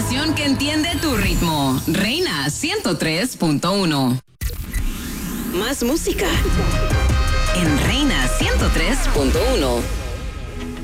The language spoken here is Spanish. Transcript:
estación que entiende tu ritmo. Reina 103.1. Más música en Reina 103.1.